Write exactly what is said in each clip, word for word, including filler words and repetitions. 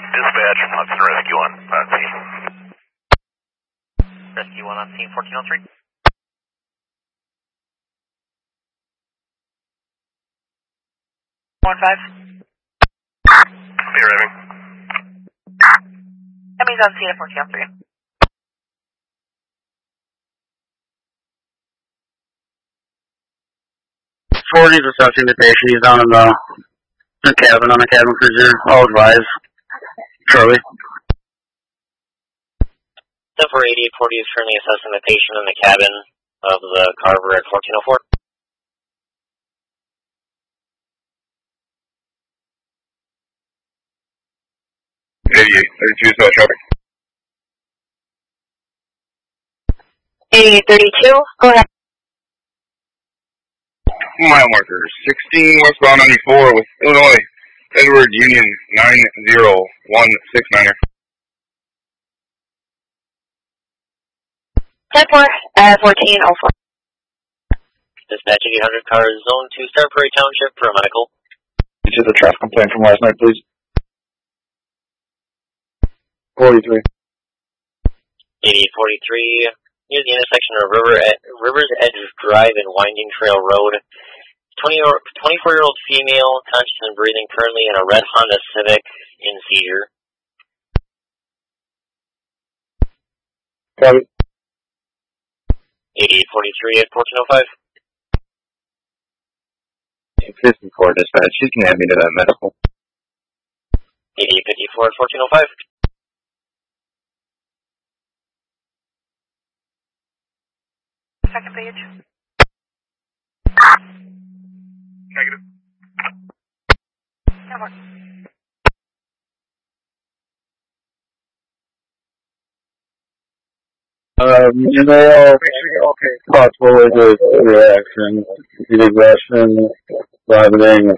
Dispatch, Hudson Rescue one on scene. Rescue one on scene, fourteen oh three. One five. Be arriving. Emmy's on scene at fourteen oh three. forty's assessing the patient. He's down in the, the cabin on the cabin cruiser. All advised. Charlie. ten four eighty-eight forty is currently assessing the patient in the cabin of the Carver at fourteen oh four. eighty-eight thirty-two, so traffic. eighty-eight thirty-two, go ahead. Mile marker sixteen westbound ninety-four with Illinois Edward Union nine zero one six niner. ten four, uh, fourteen oh four. Dispatch eight hundred car zone two Star Prairie Township for a medical. This is a traffic complaint from last night, please. forty-three. eighty-eight forty-three, near the intersection of River Ed- River's Edge Drive and Winding Trail Road. twenty-four-year-old female, conscious and breathing, currently in a red Honda Civic in seizure. Copy. eighty-eight forty-three at fourteen oh five. fifty-four dispatch. You can add me to that medical. eighty-eight fifty-four at fourteen oh five. Second page. Negative. Never. Um, you know, okay. Possible with a reaction, heat exhaustion, vomiting.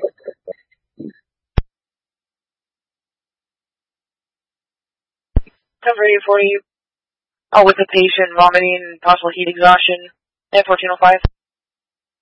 ten four eighty-eight forty. Oh, with the patient vomiting, possible heat exhaustion at fourteen oh five.